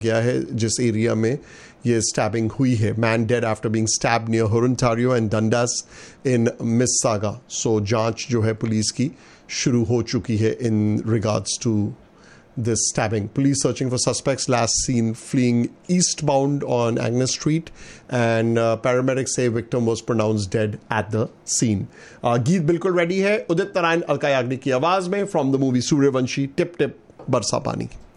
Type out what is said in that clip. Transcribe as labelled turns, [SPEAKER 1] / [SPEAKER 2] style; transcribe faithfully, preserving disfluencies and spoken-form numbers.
[SPEAKER 1] गया है जिस एरिया में ये स्टैबिंग हुई है. Man dead after being stabbed near होरंटारियो and Dundas इन मिस्सागा. सो जांच जो है पुलिस की शुरू हो चुकी है in regards to this stabbing. Police searching for suspects last seen fleeing eastbound on Agnes Street, and uh, paramedics say victim was pronounced dead at the scene. Uh, गीत बिल्कुल रेडी है उदित नारायण अलका याग्निक की आवाज में from the movie Suryavanshi. Tip tip बरसा पानी.